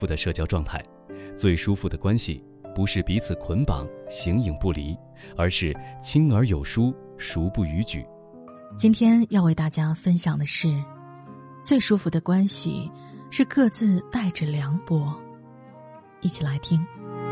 的社交状态。最舒服的关系不是彼此捆绑形影不离，而是亲而有书，孰不逾矩。 今天要为大家分享的是，最舒服的关系是各自带着凉薄。一起来听。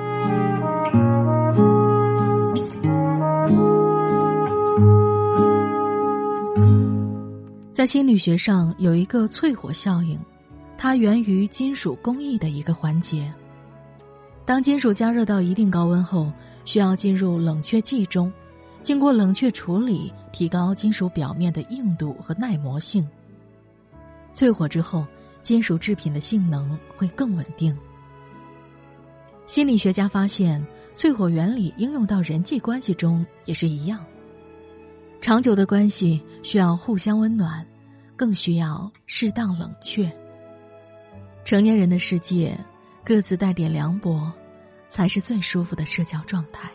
在心理学上有一个淬火效应，它源于金属工艺的一个环节。当金属加热到一定高温后，需要进入冷却剂中，经过冷却处理，提高金属表面的硬度和耐磨性。淬火之后，金属制品的性能会更稳定。心理学家发现，淬火原理应用到人际关系中也是一样。长久的关系需要互相温暖，更需要适当冷却。成年人的世界，各自带点凉薄，才是最舒服的社交状态。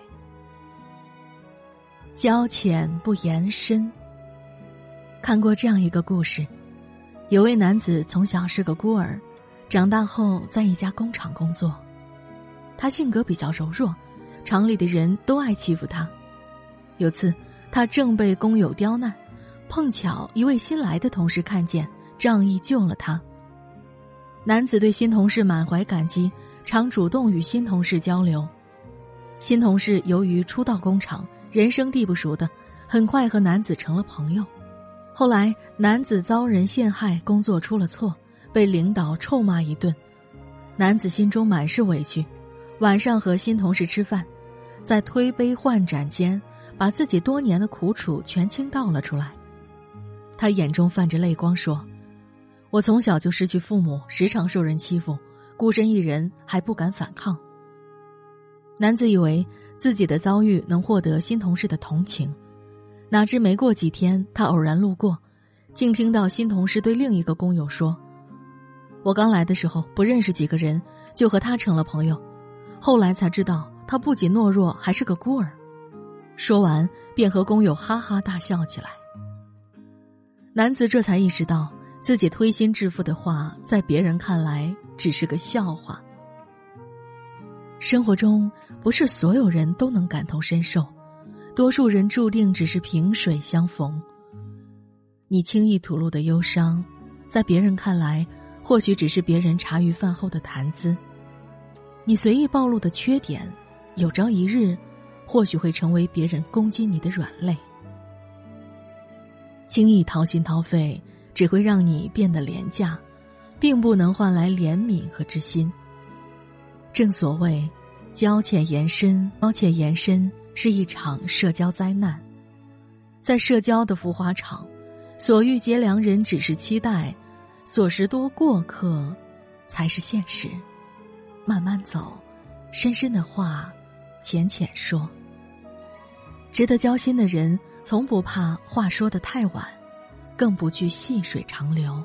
交浅不言深。看过这样一个故事，有位男子从小是个孤儿，长大后在一家工厂工作。他性格比较柔弱，厂里的人都爱欺负他。有次他正被工友刁难，碰巧一位新来的同事看见，仗义救了他。男子对新同事满怀感激，常主动与新同事交流。新同事由于初到工厂，人生地不熟的，很快和男子成了朋友。后来男子遭人陷害，工作出了错，被领导臭骂一顿。男子心中满是委屈，晚上和新同事吃饭，在推杯换盏间，把自己多年的苦楚全倾倒了出来。他眼中泛着泪光说，我从小就失去父母，时常受人欺负，孤身一人还不敢反抗。男子以为自己的遭遇能获得新同事的同情，哪知没过几天，他偶然路过，竟听到新同事对另一个工友说，我刚来的时候不认识几个人，就和他成了朋友，后来才知道他不仅懦弱，还是个孤儿。说完便和工友哈哈大笑起来。男子这才意识到，自己推心置腹的话，在别人看来只是个笑话。生活中不是所有人都能感同身受，多数人注定只是萍水相逢。你轻易吐露的忧伤，在别人看来或许只是别人茶余饭后的谈资。你随意暴露的缺点，有朝一日或许会成为别人攻击你的软肋。轻易掏心掏肺，只会让你变得廉价，并不能换来怜悯和知心。正所谓交浅言深，交浅言深是一场社交灾难。在社交的浮华场，所遇结良人只是期待，所识多过客才是现实。慢慢走，深深的话浅浅说。值得交心的人，从不怕话说得太晚，更不惧细水长流。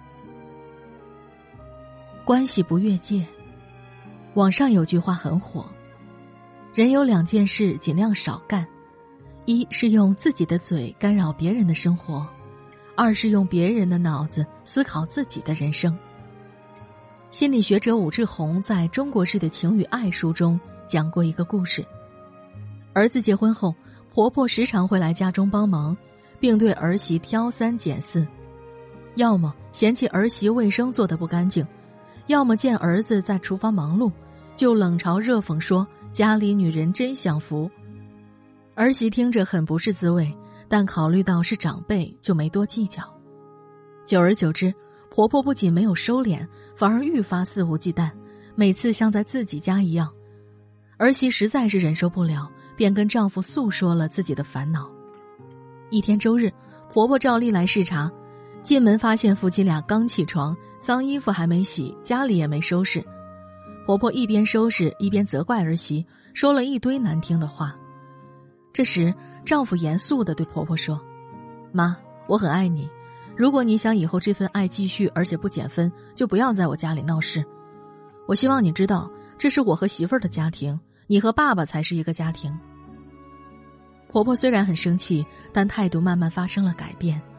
关系不越界。网上有句话很火，人有两件事尽量少干，一是用自己的嘴干扰别人的生活，二是用别人的脑子思考自己的人生。心理学者武志红在中国式的情与爱书中讲过一个故事。儿子结婚后，婆婆时常会来家中帮忙，并对儿媳挑三拣四，要么嫌弃儿媳卫生做得不干净，要么见儿子在厨房忙碌，就冷嘲热讽说家里女人真享福。儿媳听着很不是滋味，但考虑到是长辈，就没多计较。久而久之，婆婆不仅没有收敛，反而愈发肆无忌惮，每次像在自己家一样。儿媳实在是忍受不了，便跟丈夫诉说了自己的烦恼。一天周日，婆婆照例来视察，进门发现夫妻俩刚起床，脏衣服还没洗，家里也没收拾。婆婆一边收拾一边责怪儿媳，说了一堆难听的话。这时丈夫严肃地对婆婆说，妈，我很爱你，如果你想以后这份爱继续而且不减分，就不要在我家里闹事。我希望你知道，这是我和媳妇儿的家庭，你和爸爸才是一个家庭。婆婆虽然很生气，但态度慢慢发生了改变，